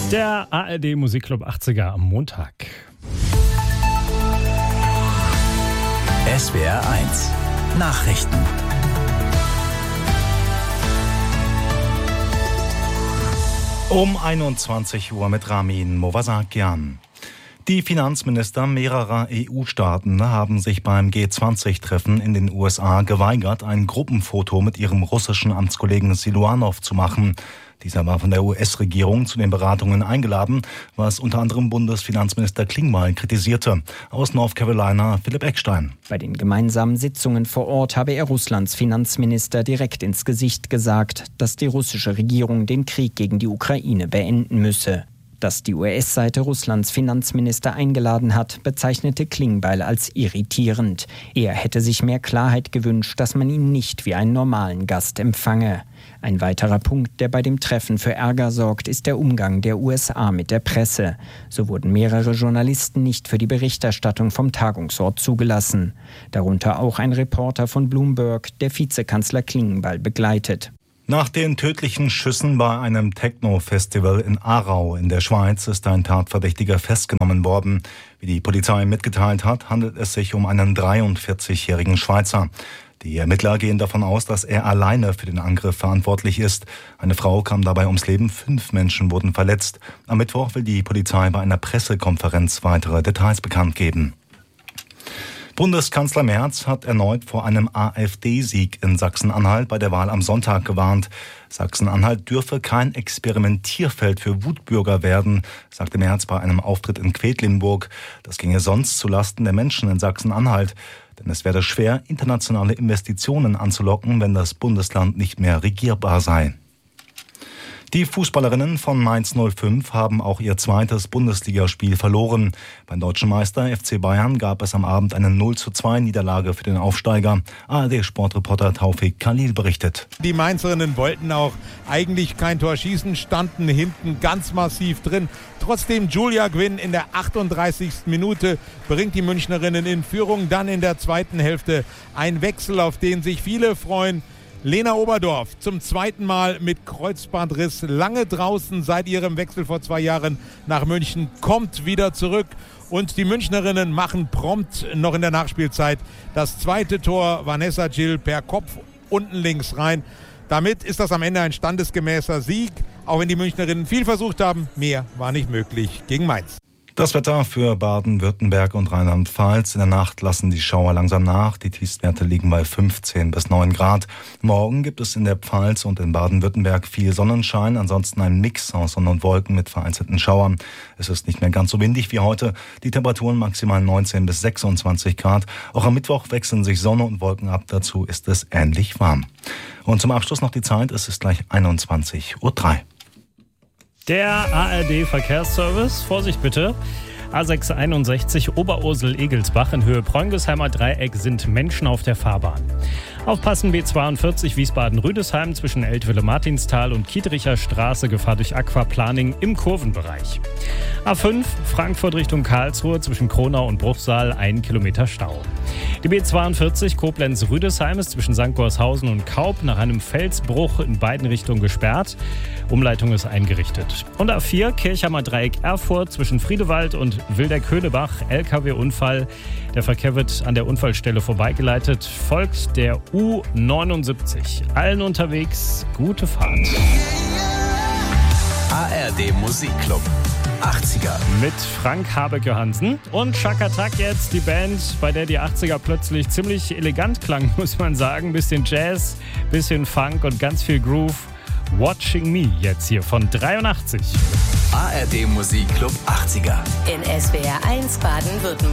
Der ARD Musikclub 80er am Montag. SWR 1 Nachrichten. Um 21 Uhr mit Ramin Movasakian. Die Finanzminister mehrerer EU-Staaten haben sich beim G20-Treffen in den USA geweigert, ein Gruppenfoto mit ihrem russischen Amtskollegen Siluanow zu machen. Dieser war von der US-Regierung zu den Beratungen eingeladen, was unter anderem Bundesfinanzminister Klingbeil kritisierte. Aus North Carolina Philipp Eckstein. Bei den gemeinsamen Sitzungen vor Ort habe er Russlands Finanzminister direkt ins Gesicht gesagt, dass die russische Regierung den Krieg gegen die Ukraine beenden müsse. Dass die US-Seite Russlands Finanzminister eingeladen hat, bezeichnete Klingbeil als irritierend. Er hätte sich mehr Klarheit gewünscht, dass man ihn nicht wie einen normalen Gast empfange. Ein weiterer Punkt, der bei dem Treffen für Ärger sorgt, ist der Umgang der USA mit der Presse. So wurden mehrere Journalisten nicht für die Berichterstattung vom Tagungsort zugelassen. Darunter auch ein Reporter von Bloomberg, der Vizekanzler Klingbeil begleitet. Nach den tödlichen Schüssen bei einem Techno-Festival in Aarau in der Schweiz ist ein Tatverdächtiger festgenommen worden. Wie die Polizei mitgeteilt hat, handelt es sich um einen 43-jährigen Schweizer. Die Ermittler gehen davon aus, dass er alleine für den Angriff verantwortlich ist. Eine Frau kam dabei ums Leben, 5 Menschen wurden verletzt. Am Mittwoch will die Polizei bei einer Pressekonferenz weitere Details bekannt geben. Bundeskanzler Merz hat erneut vor einem AfD-Sieg in Sachsen-Anhalt bei der Wahl am Sonntag gewarnt. Sachsen-Anhalt dürfe kein Experimentierfeld für Wutbürger werden, sagte Merz bei einem Auftritt in Quedlinburg. Das ginge sonst zulasten der Menschen in Sachsen-Anhalt. Denn es werde schwer, internationale Investitionen anzulocken, wenn das Bundesland nicht mehr regierbar sei. Die Fußballerinnen von Mainz 05 haben auch ihr zweites Bundesligaspiel verloren. Beim deutschen Meister FC Bayern gab es am Abend eine 0:2 Niederlage für den Aufsteiger. ARD-Sportreporter Taufik Khalil berichtet. Die Mainzerinnen wollten auch eigentlich kein Tor schießen, standen hinten ganz massiv drin. Trotzdem Julia Gwynn in der 38. Minute bringt die Münchnerinnen in Führung. Dann in der zweiten Hälfte ein Wechsel, auf den sich viele freuen. Lena Oberdorf zum zweiten Mal mit Kreuzbandriss, lange draußen seit ihrem Wechsel vor 2 Jahren nach München, kommt wieder zurück. Und die Münchnerinnen machen prompt noch in der Nachspielzeit das zweite Tor. Vanessa Gil per Kopf unten links rein. Damit ist das am Ende ein standesgemäßer Sieg. Auch wenn die Münchnerinnen viel versucht haben, mehr war nicht möglich gegen Mainz. Das Wetter für Baden-Württemberg und Rheinland-Pfalz. In der Nacht lassen die Schauer langsam nach. Die Tiefstwerte liegen bei 15 bis 9 Grad. Morgen gibt es in der Pfalz und in Baden-Württemberg viel Sonnenschein. Ansonsten ein Mix aus Sonne und Wolken mit vereinzelten Schauern. Es ist nicht mehr ganz so windig wie heute. Die Temperaturen maximal 19 bis 26 Grad. Auch am Mittwoch wechseln sich Sonne und Wolken ab. Dazu ist es ähnlich warm. Und zum Abschluss noch die Zeit. Es ist gleich 21:03 Uhr. Der ARD-Verkehrsservice, Vorsicht bitte, A661 Oberursel-Egelsbach in Höhe Preungesheimer Dreieck sind Menschen auf der Fahrbahn. Aufpassen, B42 Wiesbaden-Rüdesheim zwischen Eltville-Martinstal und Kietricher Straße, Gefahr durch Aquaplaning im Kurvenbereich. A5 Frankfurt Richtung Karlsruhe zwischen Kronau und Bruchsal 1 Kilometer Stau. Die B42 Koblenz-Rüdesheim ist zwischen St. Gorshausen und Kaup nach einem Felsbruch in beiden Richtungen gesperrt. Umleitung ist eingerichtet. Und A4 Kirchheimer Dreieck Erfurt zwischen Friedewald und Wildeck-Höhnebach, LKW-Unfall. Der Verkehr wird an der Unfallstelle vorbeigeleitet. Folgt der U79. Allen unterwegs gute Fahrt. ARD Musikclub 80er. Mit Frank Habeck-Johansen und Chaka Tak jetzt, die Band, bei der die 80er plötzlich ziemlich elegant klang, muss man sagen. Bisschen Jazz, bisschen Funk und ganz viel Groove. Watching Me jetzt hier von 83. ARD Musikclub 80er. In SWR 1 Baden-Württemberg.